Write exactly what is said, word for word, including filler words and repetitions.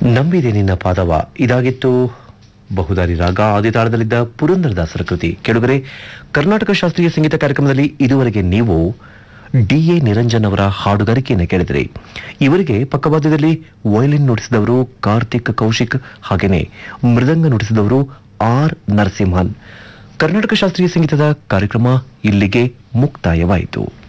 ನಂಬಿದೆ ನಿನ್ನ ಪಾದವ ಇದಾಗಿತ್ತು ಬಹುದಾರಿ ರಾಗ ಆದಿತಾಳದಲ್ಲಿದ್ದ ಪುರಂದರದಾಸರ ಕೃತಿ. ಕೆಳಗರೆ ಕರ್ನಾಟಕ ಶಾಸ್ತ್ರೀಯ ಸಂಗೀತ ಕಾರ್ಯಕ್ರಮದಲ್ಲಿ ಇದುವರೆಗೆ ನೀವು ಡಿ ಎ ನಿರಂಜನ್ ಅವರ ಹಾಡುಗಾರಿಕೆಯನ್ನು ಕೇಳಿದ್ರಿ. ಇವರಿಗೆ ಪಕ್ಕವಾದ್ಯದಲ್ಲಿ ವಯಲಿನ್ ನುಡಿಸಿದವರು ಕಾರ್ತಿಕ್ ಕೌಶಿಕ್, ಹಾಗೇನೆ ಮೃದಂಗ ನುಡಿಸಿದವರು ಆರ್ ನರಸಿಂಹನ್. ಕರ್ನಾಟಕ ಶಾಸ್ತ್ರೀಯ ಸಂಗೀತದ ಕಾರ್ಯಕ್ರಮ ಇಲ್ಲಿಗೆ ಮುಕ್ತಾಯವಾಯಿತು.